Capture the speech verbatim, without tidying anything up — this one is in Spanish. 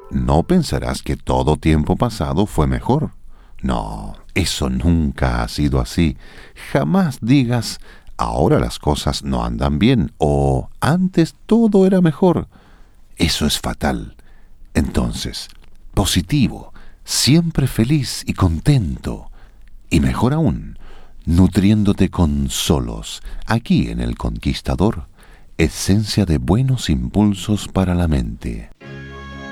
No pensarás que todo tiempo pasado fue mejor. No, eso nunca ha sido así. Jamás digas, ahora las cosas no andan bien o antes todo era mejor. Eso es fatal. Entonces, positivo, siempre feliz y contento. Y mejor aún, nutriéndote con solos, aquí en El Conquistador, esencia de buenos impulsos para la mente.